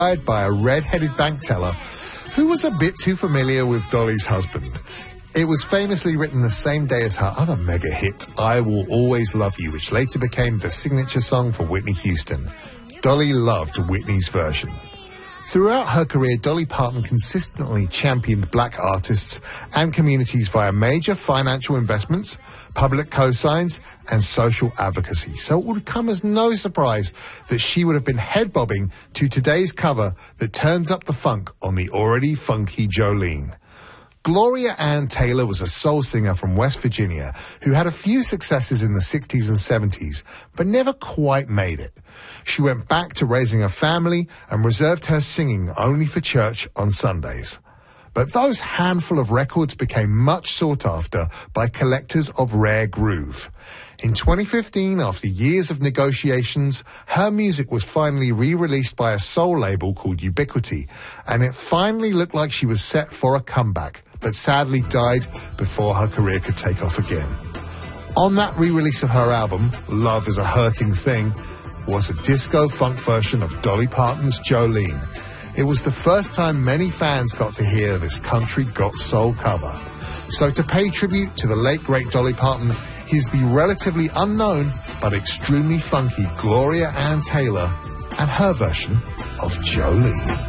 by a red-headed bank teller who was a bit too familiar with Dolly's husband. It was famously written the same day as her other mega hit, I Will Always Love You, which later became the signature song for Whitney Houston. Dolly loved Whitney's version. Throughout her career, Dolly Parton consistently championed black artists and communities via major financial investments, public cosigns, and social advocacy. So it would come as no surprise that she would have been head-bobbing to today's cover that turns up the funk on the already funky Jolene. Gloria Ann Taylor was a soul singer from West Virginia who had a few successes in the 60s and 70s, but never quite made it. She went back to raising a family and reserved her singing only for church on Sundays. But those handful of records became much sought after by collectors of rare groove. In 2015, after years of negotiations, her music was finally re-released by a soul label called Ubiquity, and it finally looked like she was set for a comeback, but sadly died before her career could take off again. On that re-release of her album, Love Is a Hurting Thing, was a disco funk version of Dolly Parton's Jolene. It was the first time many fans got to hear this country got soul cover. So to pay tribute to the late great Dolly Parton, here's the relatively unknown but extremely funky Gloria Ann Taylor and her version of Jolene.